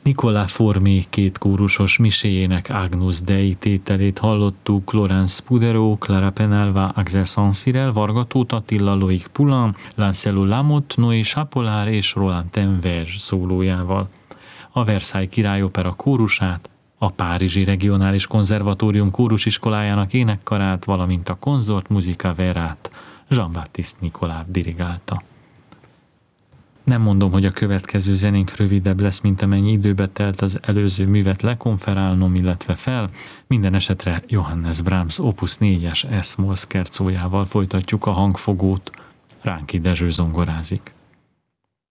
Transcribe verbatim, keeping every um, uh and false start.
Nicolas Formé két kórusos miséjének Agnus Dei tételét hallottuk Laurence Spudero, Clara Penalva, Axel Saint-Cyril, Varga Tóth Attila, Loïc Poulain, Lancelot Lamotte, Noé Chapolard és Roland Tenverge szólójával. A Versailles Királyopera kórusát, a Párizsi Regionális Konzervatórium kórusiskolájának énekkarát, valamint a Consort Musica Verát Jean-Baptiste Nicolas dirigálta. Nem mondom, hogy a következő zenénk rövidebb lesz, mint amennyi időbe telt az előző művet lekonferálnom, illetve fel. Minden esetre Johannes Brahms Opus négyes S-moll szkercójával folytatjuk a hangfogót. Ránki Dezső zongorázik.